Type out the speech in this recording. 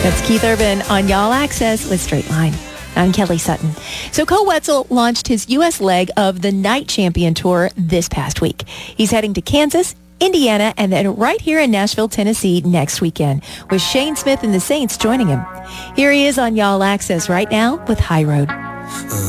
That's Keith Urban on Y'all Access with Straight Line. I'm Kelly Sutton. So Cole Wetzel launched his U.S. leg of the Night Champion Tour this past week. He's heading to Kansas, Indiana, and then right here in Nashville, Tennessee next weekend, with Shane Smith and the Saints joining him. Here he is on Y'all Access right now with High Road.